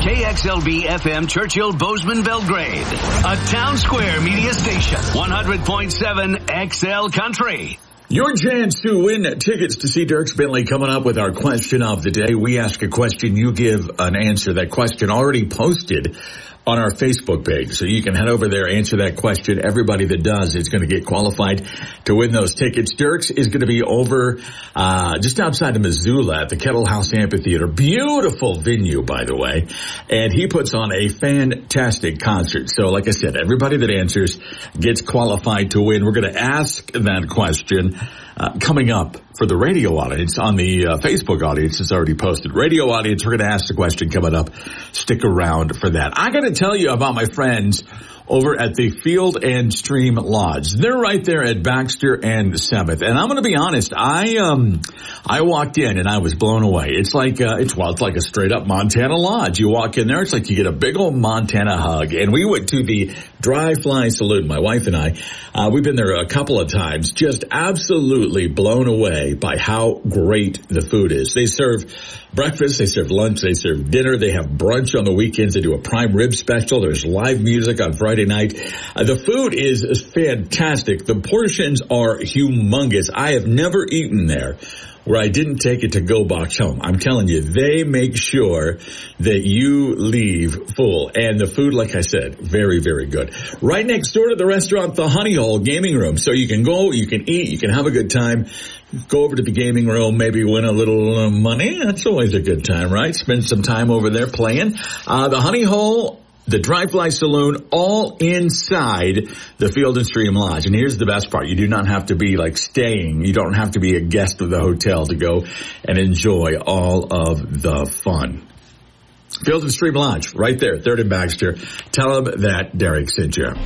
KXLB FM Churchill Bozeman Belgrade, a Town Square media station, 100.7 XL Country. Your chance to win tickets to see Dierks Bentley coming up with our question of the day. We ask a question, you give an answer. That question already posted on our Facebook page. So you can head over there, answer that question. Everybody that does is going to get qualified to win those tickets. Dierks is going to be over just outside of Missoula at the Kettle House Amphitheater. Beautiful venue, by the way. And he puts on a fantastic concert. So like I said, everybody that answers gets qualified to win. We're going to ask that question coming up for the radio audience. On the Facebook audience, it's already posted. Radio audience, we're going to ask the question coming up. Stick around for that. I got to tell you about my friends over at the Field and Stream Lodge. They're right there at Baxter and 7th. And I'm going to be honest, I walked in and I was blown away. It's like it's like a straight up Montana lodge. You walk in there, it's like you get a big old Montana hug. And we went to the Dry Fly Saloon, my wife and I. We've been there a couple of times, just absolutely blown away by how great the food is. They serve breakfast, they serve lunch, they serve dinner, they have brunch on the weekends, they do a prime rib special, there's live music on Friday night. The food is fantastic. The portions are humongous. I have never eaten there where I didn't take a to-go box home. I'm telling you, they make sure that you leave full. And the food, like I said, very, very good. Right next door to the restaurant, the Honey Hole Gaming Room. So you can go, you can eat, you can have a good time. Go over to the gaming room, maybe win a little money. That's always a good time, right? Spend some time over there playing. The Honey Hole, the Dry Fly Saloon, all inside the Field and Stream Lodge. And here's the best part. You do not have to be like staying. You don't have to be a guest of the hotel to go and enjoy all of the fun. Field and Stream Lodge, right there, 3rd and Baxter. Tell them that Derek sent you.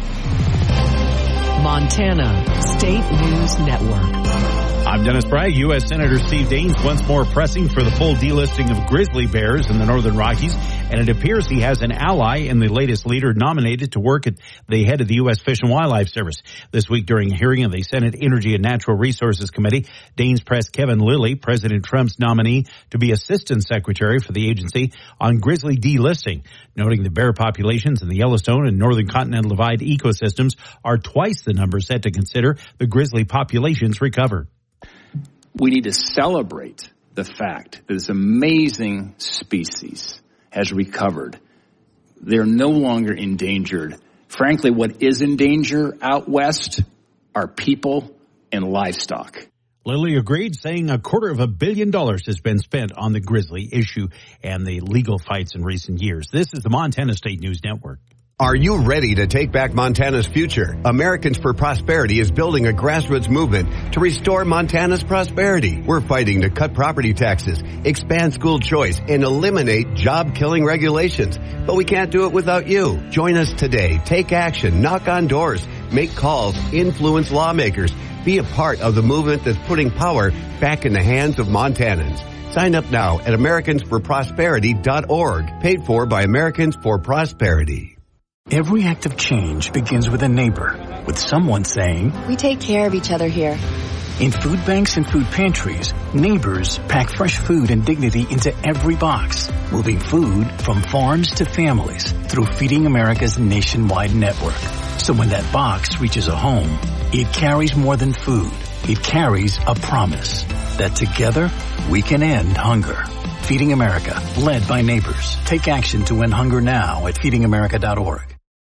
Montana State News Network. I'm Dennis Bragg. U.S. Senator Steve Daines once more pressing for the full delisting of grizzly bears in the Northern Rockies, and it appears he has an ally in the latest leader nominated to work at the head of the U.S. Fish and Wildlife Service. This week during a hearing of the Senate Energy and Natural Resources Committee, Daines pressed Kevin Lilly, President Trump's nominee, to be Assistant Secretary for the agency on grizzly delisting, noting the bear populations in the Yellowstone and Northern Continental Divide ecosystems are twice the number set to consider the grizzly populations recovered. We need to celebrate the fact that this amazing species has recovered. They're no longer endangered. Frankly, what is in danger out west are people and livestock. Lilly agreed, saying $250 million has been spent on the grizzly issue and the legal fights in recent years. This is the Montana State News Network. Are you ready to take back Montana's future? Americans for Prosperity is building a grassroots movement to restore Montana's prosperity. We're fighting to cut property taxes, expand school choice, and eliminate job-killing regulations. But we can't do it without you. Join us today. Take action. Knock on doors. Make calls. Influence lawmakers. Be a part of the movement that's putting power back in the hands of Montanans. Sign up now at AmericansForProsperity.org. Paid for by Americans for Prosperity. Every act of change begins with a neighbor, with someone saying, "We take care of each other here." In food banks and food pantries, neighbors pack fresh food and dignity into every box, moving food from farms to families through Feeding America's nationwide network. So when that box reaches a home, it carries more than food. It carries a promise that together we can end hunger. Feeding America, led by neighbors. Take action to end hunger now at feedingamerica.org.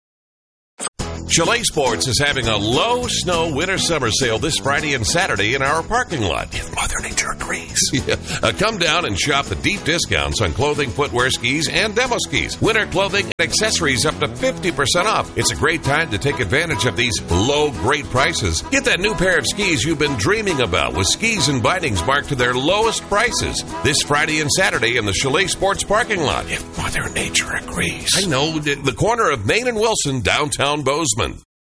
Chalet Sports is having a low snow winter summer sale this Friday and Saturday in our parking lot. If Mother Nature agrees. Yeah. Come down and shop the deep discounts on clothing, footwear, skis, and demo skis. Winter clothing and accessories up to 50% off. It's a great time to take advantage of these low, great prices. Get that new pair of skis you've been dreaming about with skis and bindings marked to their lowest prices this Friday and Saturday in the Chalet Sports parking lot. If Mother Nature agrees. I know, the corner of Main and Wilson, downtown Bozeman.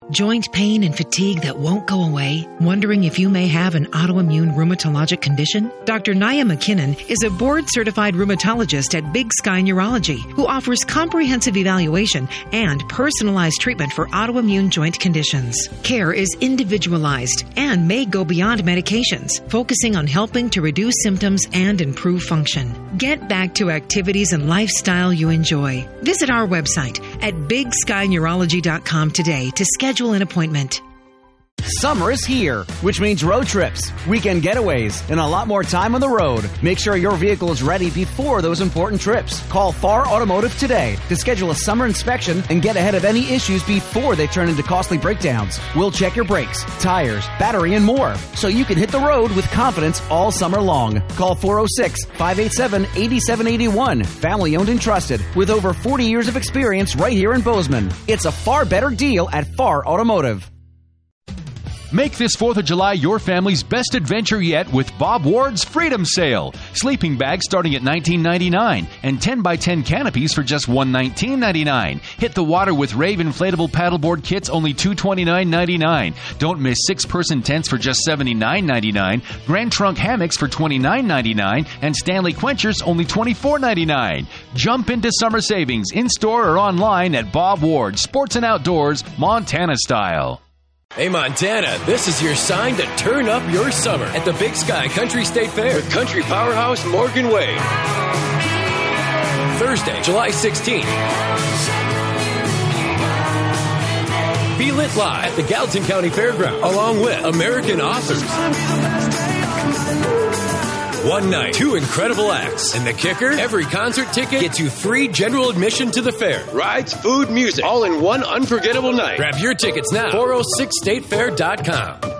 Joint pain and fatigue that won't go away? Wondering if you may have an autoimmune rheumatologic condition? Dr. Naya McKinnon is a board-certified rheumatologist at Big Sky Neurology who offers comprehensive evaluation and personalized treatment for autoimmune joint conditions. Care is individualized and may go beyond medications, focusing on helping to reduce symptoms and improve function. Get back to activities and lifestyle you enjoy. Visit our website at bigskyneurology.com today to schedule an appointment. Summer is here, which means road trips, weekend getaways, and a lot more time on the road. Make sure your vehicle is ready before those important trips. Call Farr Automotive today to schedule a summer inspection and get ahead of any issues before they turn into costly breakdowns. We'll check your brakes, tires, battery, and more, so you can hit the road with confidence all summer long. Call 406-587-8781. Family owned and trusted, with over 40 years of experience right here in Bozeman. It's a far better deal at Farr Automotive. Make this 4th of July your family's best adventure yet with Bob Ward's Freedom Sale. Sleeping bags starting at $19.99 and 10x10 canopies for just $119.99. Hit the water with Rave inflatable paddleboard kits only $229.99. Don't miss 6-person tents for just $79.99. Grand Trunk hammocks for $29.99 and Stanley Quenchers only $24.99. Jump into summer savings in store or online at Bob Ward Sports and Outdoors, Montana style. Hey Montana, this is your sign to turn up your summer at the Big Sky Country State Fair with country powerhouse Morgan Wade. Thursday, July 16th. Be lit live at the Gallatin County Fairgrounds along with American authors. One night, 2 incredible acts. And the kicker? Every concert ticket gets you free general admission to the fair. Rides, food, music, all in one unforgettable night. Grab your tickets now. 406statefair.com.